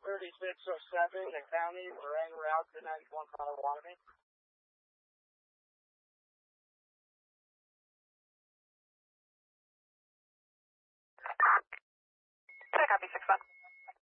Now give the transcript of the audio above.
3607, the county, we're en route to 91 Potawatomi. Copy, 6-1.